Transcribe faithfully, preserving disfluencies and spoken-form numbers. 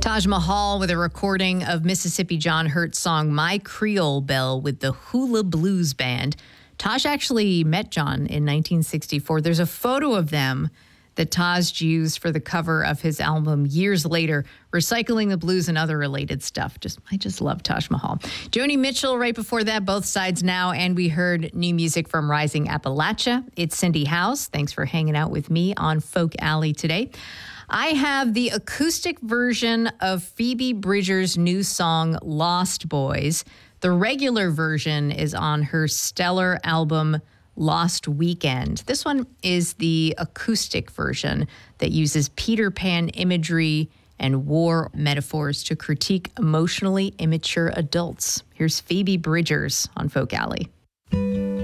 Taj Mahal with a recording of Mississippi John Hurt's song My Creole Belle with the Hula Blues Band. Taj actually met John in nineteen sixty-four. There's a photo of them that Taj used for the cover of his album years later, recycling the blues and other related stuff. Just I just love Taj Mahal. Joni Mitchell right before that, Both Sides Now, and we heard new music from Rising Appalachia. It's Cindy House. Thanks for hanging out with me on Folk Alley today. I have the acoustic version of Phoebe Bridgers' new song, Lost Boys. The regular version is on her stellar album, Lost Weekend. This one is the acoustic version that uses Peter Pan imagery and war metaphors to critique emotionally immature adults. Here's Phoebe Bridgers on Folk Alley.